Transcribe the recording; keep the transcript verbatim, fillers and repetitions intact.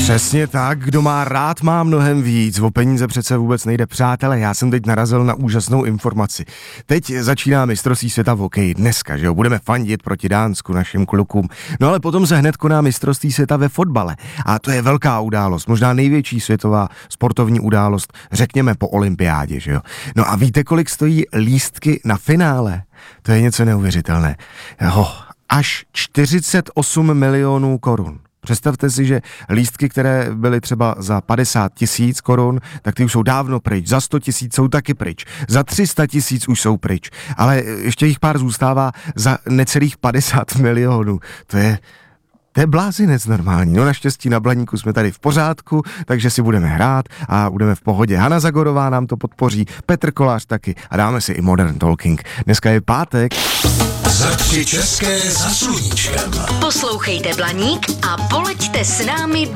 Přesně tak, kdo má rád, má mnohem víc. O peníze přece vůbec nejde. Přátelé, já jsem teď narazil na úžasnou informaci. Teď začíná mistrovství světa v hokeji. Dneska, že jo, budeme fandit proti Dánsku našim klukům. No ale potom se hned koná mistrovství světa ve fotbale. A to je velká událost, možná největší světová sportovní událost, řekněme po olympiádě, že jo. No a víte, kolik stojí lístky na finále? To je něco neuvěřitelné. Jo, až čtyřicet osm milionů korun. Představte si, že lístky, které byly třeba za padesát tisíc korun, tak ty už jsou dávno pryč. Za sto tisíc jsou taky pryč. Za tři sta tisíc už jsou pryč. Ale ještě jich pár zůstává za necelých padesát milionů. To je... To je blázinec normální. No naštěstí na Blaníku jsme tady v pořádku, takže si budeme hrát a budeme v pohodě. Hana Zagorová nám to podpoří, Petr Kolář taky a dáme si i Modern Talking. Dneska je pátek. Za tři české za sluníčkem. Poslouchejte Blaník a poleďte s námi